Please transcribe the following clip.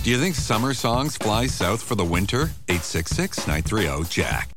Do you think summer songs fly south for the winter? 866-930-JACK.